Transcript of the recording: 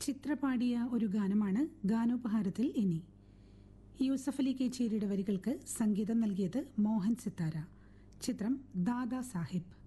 ചിത്ര പാടിയ ഒരു ഗാനമാണ് ഗാനോപഹാരത്തിൽ ഇനി. യൂസഫ് അലി കേച്ചേരിയുടെ വരികൾക്ക് സംഗീതം നൽകിയത് മോഹൻ സിത്താര. ചിത്രം ദാദാ സാഹിബ്.